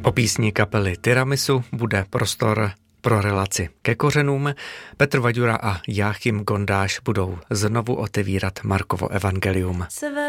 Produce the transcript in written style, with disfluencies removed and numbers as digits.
Po písni kapely Tiramisu bude prostor pro relaci ke kořenům. Petr Vaďura a Jáchym Gondáš budou znovu otevírat Markovo evangelium.